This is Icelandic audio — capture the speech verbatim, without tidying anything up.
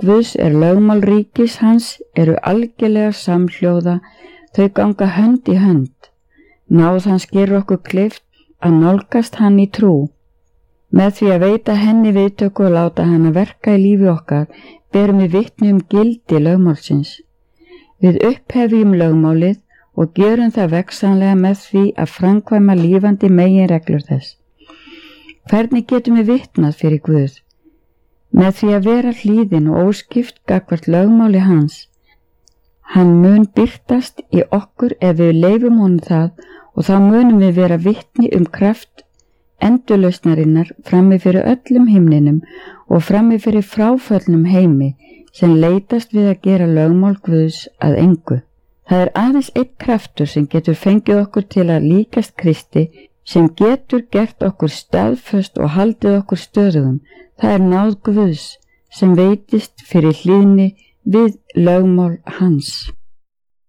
Guðs er lögmál ríkis hans eru algjörlega samhljóða, þau ganga hönd í hönd. Náð hans gerir okkur kleift að nálgast hann í trú. Með því að veita henni viðtöku og láta hana verka í lífi okkar, berum við vitni um gildi lögmálsins. Við upphefjum lögmálið og gerum það vegsanlega með því að framkvæma lífandi meginreglur þess. Hvernig getum við vitnað fyrir Guð? Með því að vera hlýðin og óskipt gagnvart lögmáli hans. Hann mun birtast í okkur ef við leyfum honum það og þá munum við vera vitni um kraft endurlausnarinnar frammi fyrir öllum himninum og frammi fyrir fráföllnum heimi sem leitast við að gera lögmál Guðs að engu. Það er aðeins einn kraftur sem getur fengið okkur til að líkast Kristi, sem getur gert okkur staðföst og haldið okkur stöðugum. Það er náð Guðs sem veitist fyrir hlýðni við lögmál hans.